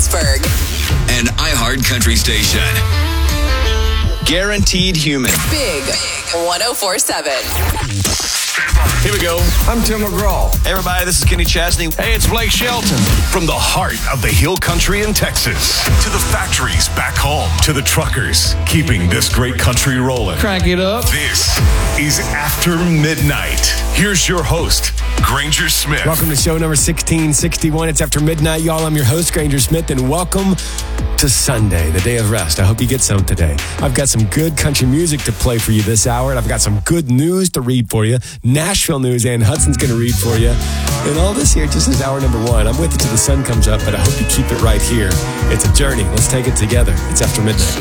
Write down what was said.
Pittsburgh. An iHeart Country station. Guaranteed human. Big 104.7. Here we go. I'm Tim McGraw. Hey, everybody, this is Kenny Chesney. Hey, it's Blake Shelton. From the heart of the hill country in Texas to the factories back home to the truckers keeping this great country rolling. Crank it up. This is After Midnight. Here's your host, Granger Smith. Welcome to show number 1661. It's After Midnight, y'all. I'm your host, Granger Smith, and welcome to Sunday, the day of rest. I hope you get some today. I've got some good country music to play for you this hour, and I've got some good news to read for you. Nashville news, Ann Hudson's going to read for you. And all this here just is hour number one. I'm with you till the sun comes up, but I hope you keep it right here. It's a journey. Let's take it together. It's After Midnight.